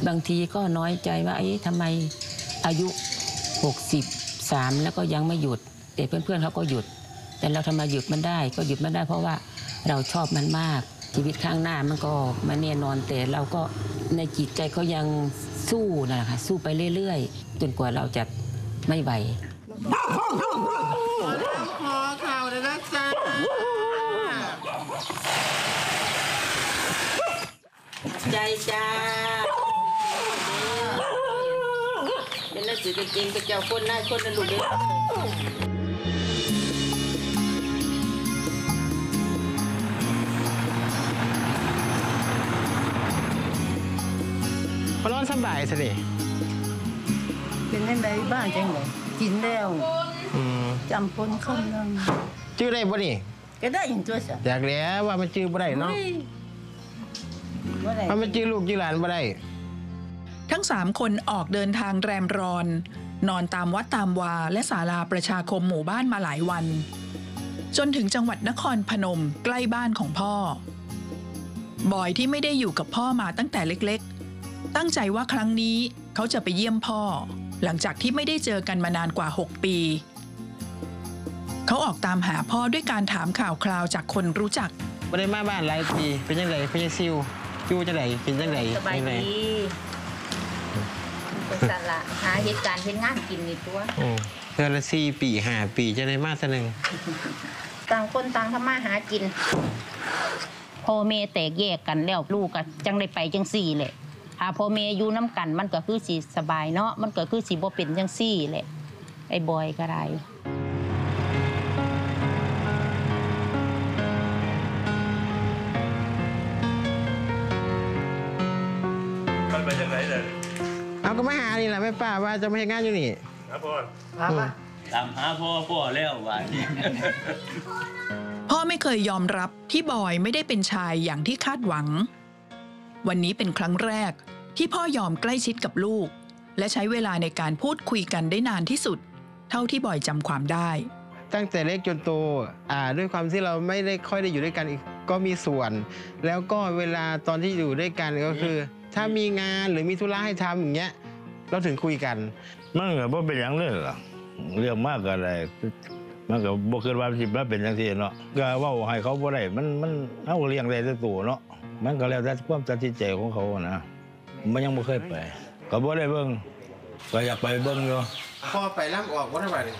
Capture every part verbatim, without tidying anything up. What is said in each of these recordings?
บางทีก็น้อยใจว่าเอ๊ะทำไมอายุหกสิบสามแล้วก็ยังไม่หยุดแต่เพื่อนๆเขาก็หยุดแต่เราทำไมหยุดมันได้ก็หยุดมันได้เพราะว่าเราชอบมันมากชีวิตข้างหน้ามันก็ไม่แน่นอนแต่เราก็ในจิตใจก็ยังสู้นั่นแหละค่ะสู้ไปเรื่อยๆจนกว่าเราจะไม่ไหวขอข่าวเลยนะจ๊ะใจจ้าเป็นนักสือเก่งๆเป็นเจ้าคนน่าคนนั่นลูกเด็กพอร้อนสบายสิเป็นยังไงบ้างจังเลยกินแล้วจำปนคำนึงชื่อได้บ่นี่ก็ได้ยินตัวสัอยากแล้วว่ามันชื่อบ่ได้เนาะว่ามันชื่อลูกชื่อหลานบ่ได้ทั้งสามคนออกเดินทางแรมรอนนอนตามวัดตามวาและศาลาประชาคมหมู่บ้านมาหลายวันจนถึงจังหวัดนครพนมใกล้บ้านของพ่อบอยที่ไม่ได้อยู่กับพ่อมาตั้งแต่เล็กๆตั้งใจว่าครั้งนี้เขาจะไปเยี่ยมพ่อหลังจากที่ไม่ได้เจอกันมานานกว่าหกปีเขาออกตามหาพ่อด้วยการถามข่าวคราวจากคนรู้จักไม่ได้มาบ้านหลายปีเป็นยังไงเป็นยังซิวอยู่จังไดเป็นจังไดสบายดีเป็นสาระหาเหตุการณ์เห็นงานกินนี่ตัวเดือนละสี่ปีห้าปีจะได้มาสักหนึ่งต่างคนต่างทำมาหากินพ่อแม่แตกแยกกันแล้วลูกก็จังได้ไปจังสี่แหละถ้าพ่อแม่อยู่น้ำกันมันก็คือสิสบายเนาะมันก็คือสิบ่เป็นจังสี่แหละไอ้บอยก็ได้ไปจากไหนเลยเอาก็มาหานี่แหละแม่ป้าว่าจะมาเห็นงานอยู่นี่ครับพ่อตามหาพ่อพ่อแล้ววันนี้พ่อไม่เคยยอมรับที่บอยไม่ได้เป็นชายอย่างที่คาดหวังวันนี้เป็นครั้งแรกที่พ่อยอมใกล้ชิดกับลูกและใช้เวลาในการพูดคุยกันได้นานที่สุดเท่าที่บอยจำความได้ตั้งแต่เล็กจนโตอ่าด้วยความที่เราไม่ได้ค่อยได้อยู่ด้วยกันอีกก็มีส่วนแล้วก็เวลาตอนที่อยู่ด้วยกันก็คือถ้ามีงานหรือมีธุระให้ทำอย่างเงี้ยเราถึงคุยกันมันก็บ่เป็นอย่างเลยหรอกเรื่องมากก็ได้มันก็บ่คิดว่าสิมาเป็นจังซี่เนาะก็เว้าให้เขาบ่ได้มันมันเฮาเลี้ยงได้แต่ตัวเนาะมันก็แล้วแต่ความตัดสินใจของเขานะมันยังบ่เคยไปก็บ่ได้เบิ่งก็อยากไปเบิ่งอยู่พอไปล่ำออกบ่ได้บาดนี้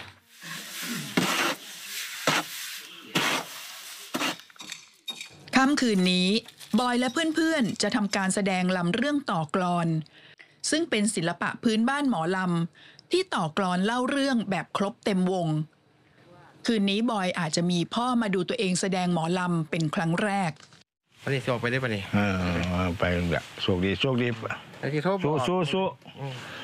ค่ำคืนนี้บอยและเพื่อนๆจะทำการแสดงลำเรื่องต่อกลอนซึ่งเป็นศิลปะพื้นบ้านหมอลำที่ต่อกลอนเล่าเรื่องแบบครบเต็มวงคืนนี้บอยอาจจะมีพ่อมาดูตัวเองแสดงหมอลำเป็นครั้งแรกวันนี้จะออกไปได้ปะนี่ไปแบบโชคดีโชคดีไอ้ที่โทรบอกสู้สู้